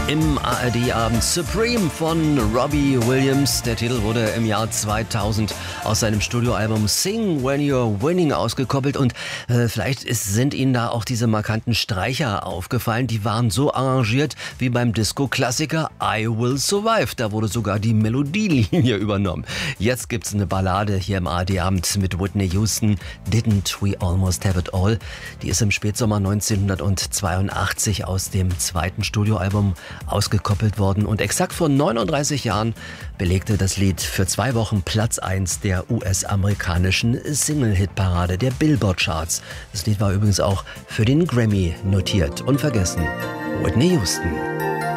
Im ARD-Abend Supreme von Robbie Williams. Der Titel wurde im Jahr 2000 aus seinem Studioalbum Sing When You're Winning ausgekoppelt. Und vielleicht sind Ihnen da auch diese markanten Streicher aufgefallen. Die waren so arrangiert wie beim Disco-Klassiker I Will Survive. Da wurde sogar die Melodielinie übernommen. Jetzt gibt's eine Ballade hier im ARD-Abend mit Whitney Houston. Didn't We Almost Have It All? Die ist im Spätsommer 1982 aus dem zweiten Studioalbum ausgekoppelt worden, und exakt vor 39 Jahren belegte das Lied für 2 Wochen Platz 1 der US-amerikanischen Single-Hit-Parade der Billboard-Charts. Das Lied war übrigens auch für den Grammy notiert. Unvergessen, Whitney Houston.